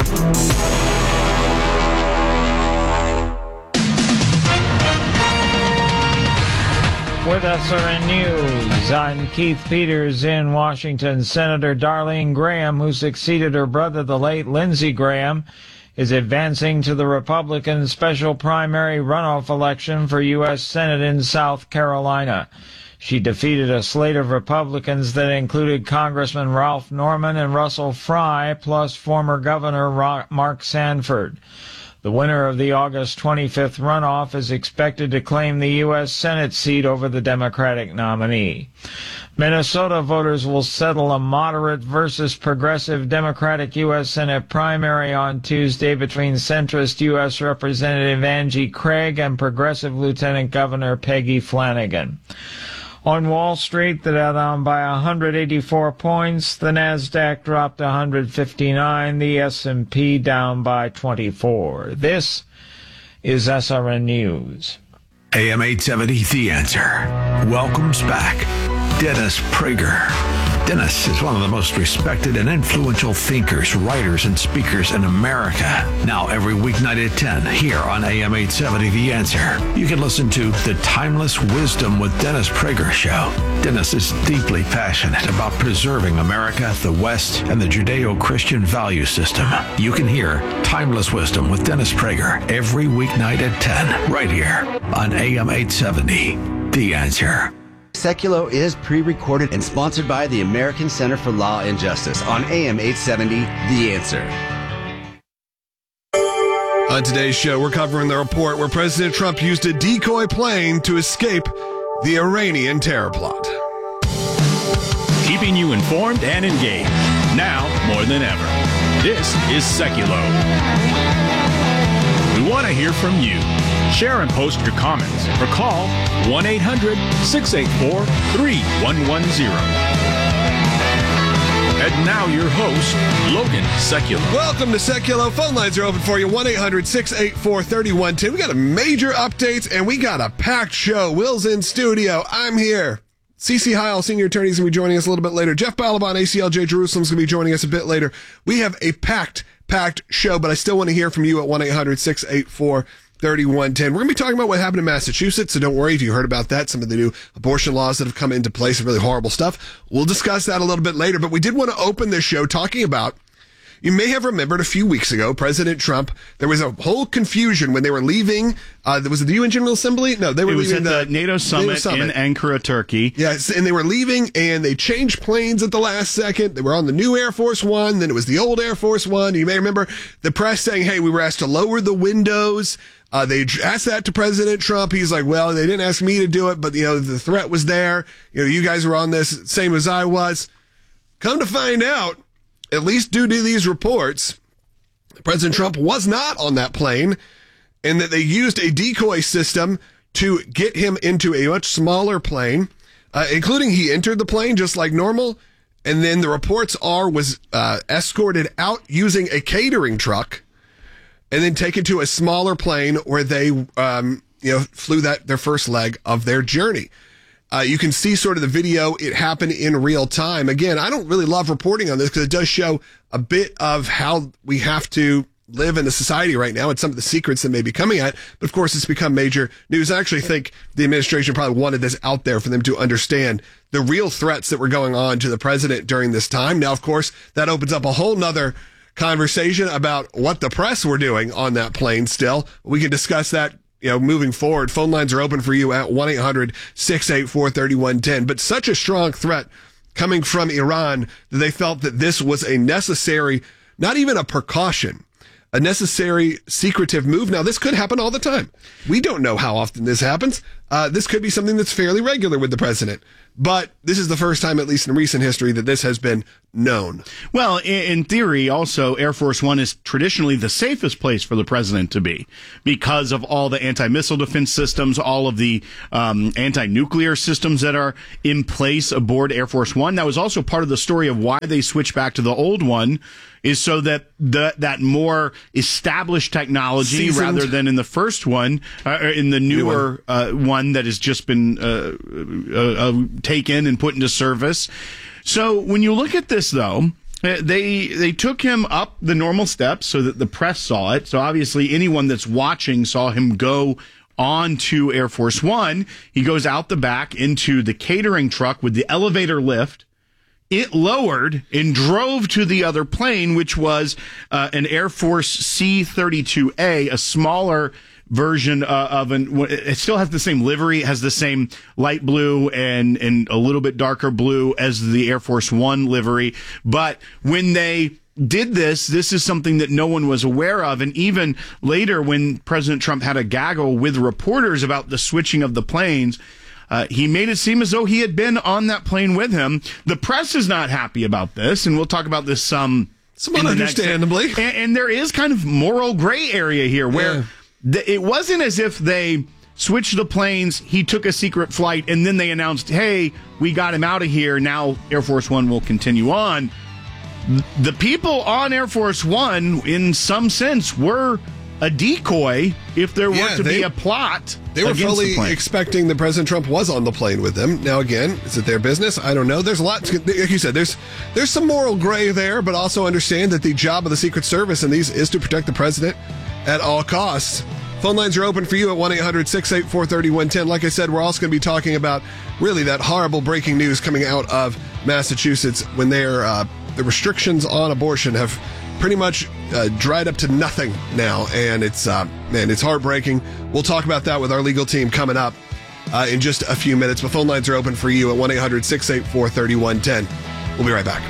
With S R N News, I'm Keith Peters in Washington. Senator Darlene Graham, who succeeded her brother, the late Lindsey Graham, is advancing to the Republican special primary runoff election for U S Senate in South Carolina. She defeated a slate of Republicans that included Congressman Ralph Norman and Russell Fry, plus former Governor Mark Sanford. The winner of the August twenty-fifth runoff is expected to claim the U S Senate seat over the Democratic nominee. Minnesota voters will settle a moderate versus progressive Democratic U S Senate primary on Tuesday between centrist U S Representative Angie Craig and progressive Lieutenant Governor Peggy Flanagan. On Wall Street, the Dow down by one hundred eighty-four points, the Nasdaq dropped one hundred fifty-nine, the S and P down by twenty-four. This is S R N News. A M eight seventy, The Answer, welcomes back Dennis Prager. Dennis is one of the most respected and influential thinkers, writers, and speakers in America. Now every weeknight at ten, here on A M eight seventy, The Answer, you can listen to The Timeless Wisdom with Dennis Prager show. Dennis is deeply passionate about preserving America, the West, and the Judeo-Christian value system. You can hear Timeless Wisdom with Dennis Prager every weeknight at ten, right here on A M eight seventy, The Answer. Seculo is pre-recorded and sponsored by the American Center for Law and Justice on A M eight seventy, The Answer. On today's show, we're covering the report where President Trump used a decoy plane to escape the Iranian terror plot. Keeping you informed and engaged, now more than ever. This is Seculo. We want to hear from you. Share and post your comments or call one eight hundred, six eight four, three one one zero. And now your host, Logan Seculo. Welcome to Seculo. Phone lines are open for you, one eight hundred, six eight four, three one one zero. We got a major updates and we got a packed show. Will's in studio. I'm here. Cece Heil, senior attorney, is going to be joining us a little bit later. Jeff Balaban, A C L J Jerusalem, is going to be joining us a bit later. We have a packed, packed show, but I still want to hear from you at one eight hundred, six eight four, three one one zero. We're going to be talking about what happened in Massachusetts, so don't worry if you heard about that. Some of the new abortion laws that have come into place, really horrible stuff. We'll discuss that a little bit later, but we did want to open this show talking about, you may have remembered a few weeks ago, President Trump, there was a whole confusion when they were leaving, uh, was it the U N General Assembly? No, they were it was leaving at the, the NATO, summit NATO Summit in Ankara, Turkey. Yes, and they were leaving, and they changed planes at the last second. They were on the new Air Force One, then it was the old Air Force One. You may remember the press saying, hey, we were asked to lower the windows. Uh, they asked that to President Trump. He's like, well, they didn't ask me to do it, but, you know, the threat was there. You know, you guys were on this, same as I was. Come to find out, at least due to these reports, President Trump was not on that plane, and that they used a decoy system to get him into a much smaller plane, uh, including he entered the plane just like normal, and then the reports are was uh, escorted out using a catering truck, and then taken to a smaller plane where they um, you know flew that their first leg of their journey. Uh, you can see sort of the video. It happened in real time. Again, I don't really love reporting on this because it does show a bit of how we have to live in a society right now and some of the secrets that may be coming out. But of course, it's become major news. I actually think the administration probably wanted this out there for them to understand the real threats that were going on to the president during this time. Now, of course, that opens up a whole nother conversation about what the press were doing on that plane still. We can discuss that, you know, moving forward. Phone lines are open for you at one eight hundred six eight four three one one zero. But such a strong threat coming from Iran that they felt that this was a necessary, not even a precaution, a necessary secretive move. Now, this could happen all the time. We don't know how often this happens. Uh, this could be something that's fairly regular with the president. But this is the first time, at least in recent history, that this has been known. Well, in theory, also, Air Force One is traditionally the safest place for the president to be because of all the anti-missile defense systems, all of the um, anti-nuclear systems that are in place aboard Air Force One. That was also part of the story of why they switched back to the old one, is so that the, that more established technology, Seasoned. rather than in the first one, uh, in the newer one. Uh, one that has just been uh, uh, uh, taken and put into service. So when you look at this, though, they they took him up the normal steps so that the press saw it. So obviously anyone that's watching saw him go on to Air Force One. He goes out the back into the catering truck with the elevator lift. It lowered and drove to the other plane, which was uh, an Air Force C thirty-two A, a smaller version uh, of an. It still has the same livery, has the same light blue and and a little bit darker blue as the Air Force One livery. But when they did this, this is something that no one was aware of. And even later, when President Trump had a gaggle with reporters about the switching of the planes, Uh, he made it seem as though he had been on that plane with him. The press is not happy about this, and we'll talk about this some. Somewhat understandably. And, and there is kind of moral gray area here where Yeah. the, it wasn't as if they switched the planes, he took a secret flight, and then they announced, hey, we got him out of here, now Air Force One will continue on. The people on Air Force One, in some sense, were a decoy if there were Yeah, to they- be a plot. They were against fully the plane. expecting that President Trump was on the plane with them. Now, again, is it their business? I don't know. There's a lot, to, like you said, there's there's some moral gray there, but also understand that the job of the Secret Service and these is to protect the president at all costs. Phone lines are open for you at one eight hundred six eight four three one one zero. Like I said, we're also going to be talking about really that horrible breaking news coming out of Massachusetts when their uh, the restrictions on abortion have pretty much uh, dried up to nothing now, and it's uh, man, it's heartbreaking. We'll talk about that with our legal team coming up uh, in just a few minutes. But phone lines are open for you at one eight hundred six eight four three one one zero. We'll be right back.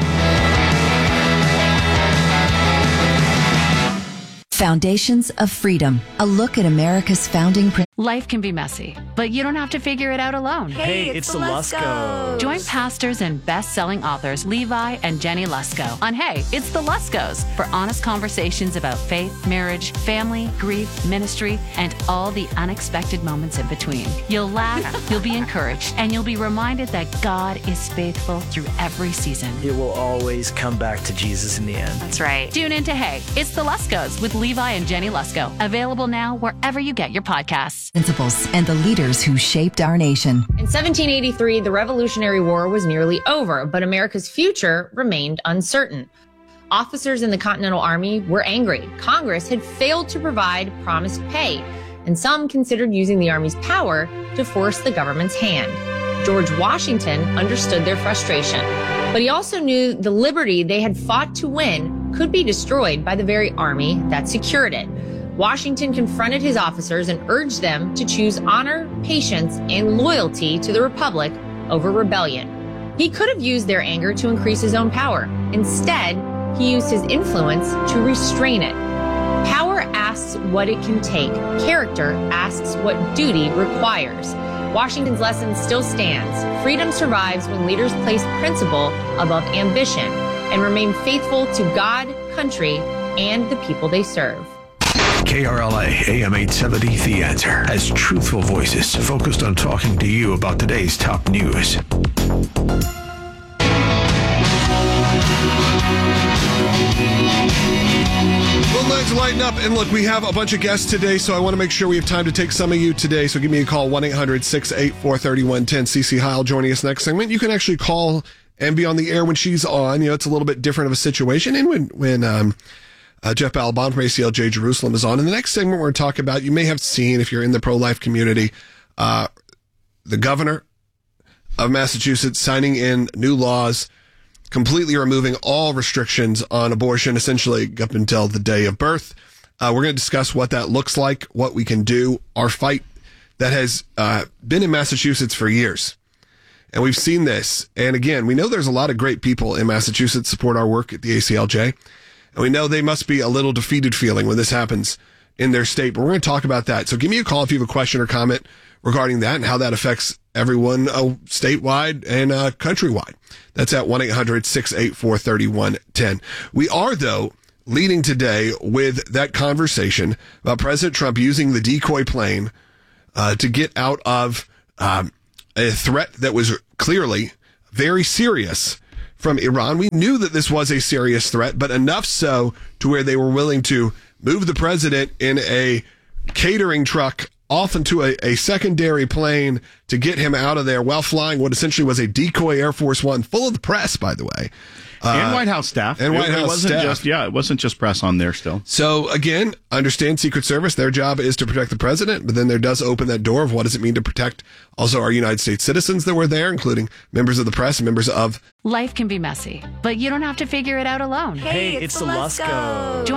Foundations of Freedom, a look at America's founding principles. Life can be messy, but you don't have to figure it out alone. Hey, it's, the Luskos. Join pastors and best-selling authors Levi and Jenny Lusko on Hey, It's the Luskos for honest conversations about faith, marriage, family, grief, ministry, and all the unexpected moments in between. You'll laugh, you'll be encouraged, and you'll be reminded that God is faithful through every season. It will always come back to Jesus in the end. That's right. Tune in to Hey, It's the Luskos with Levi and Jenny Lusko. Available now wherever you get your podcasts. Principles and the leaders who shaped our nation. In seventeen eighty-three, the Revolutionary War was nearly over, but America's future remained uncertain. Officers in the Continental Army were angry. Congress had failed to provide promised pay, and some considered using the Army's power to force the government's hand. George Washington understood their frustration, but he also knew the liberty they had fought to win could be destroyed by the very army that secured it. Washington confronted his officers and urged them to choose honor, patience, and loyalty to the Republic over rebellion. He could have used their anger to increase his own power. Instead, he used his influence to restrain it. Power asks what it can take. Character asks what duty requires. Washington's lesson still stands. Freedom survives when leaders place principle above ambition and remain faithful to God, country, and the people they serve. K R L A A M eight seventy The Answer has truthful voices focused on talking to you about today's top news. to lighten up. And look, we have a bunch of guests today, so I want to make sure we have time to take some of you today. So give me a call, one eight hundred six eight four three one one zero. C C Heil joining us next segment. You can actually call and be on the air when she's on. You know, it's a little bit different of a situation. And when, when um, uh, Jeff Balabon from A C L J Jerusalem is on. In the next segment, we're going to talk about, you may have seen, if you're in the pro-life community, uh, the governor of Massachusetts signing in new laws completely removing all restrictions on abortion, essentially up until the day of birth. Uh, we're going to discuss what that looks like, what we can do, our fight that has uh, been in Massachusetts for years. And we've seen this. And again, we know there's a lot of great people in Massachusetts support our work at the A C L J. And we know they must be a little defeated feeling when this happens in their state. But we're going to talk about that. So give me a call if you have a question or comment regarding that and how that affects everyone uh, statewide and uh, countrywide. That's at one eight hundred six eight four three one one zero. We are, though, leading today with that conversation about President Trump using the decoy plane uh, to get out of um, a threat that was clearly very serious from Iran. We knew that this was a serious threat, but enough so to where they were willing to move the president in a catering truck off into a, a secondary plane to get him out of there while flying what essentially was a decoy Air Force One, full of the press, by the way. Uh, and White House staff. And White it, House it wasn't staff. Just, yeah, it wasn't just press on there still. So, again, understand Secret Service. Their job is to protect the president, but then there does open that door of what does it mean to protect also our United States citizens that were there, including members of the press and members of... Life can be messy, but you don't have to figure it out alone. Hey, it's, it's the Lusko.